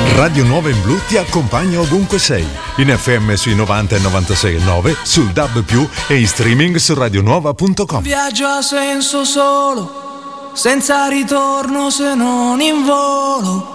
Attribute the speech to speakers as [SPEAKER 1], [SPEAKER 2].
[SPEAKER 1] Radio Nuova in Blu ti accompagna ovunque sei, in FM sui 90 e 96.9, sul DAB+, e in streaming su radionuova.com.
[SPEAKER 2] Viaggio a senso solo, senza ritorno se non in volo.